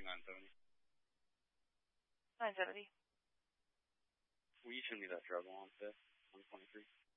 970. 970. Will you send me that trouble on 5th, 123?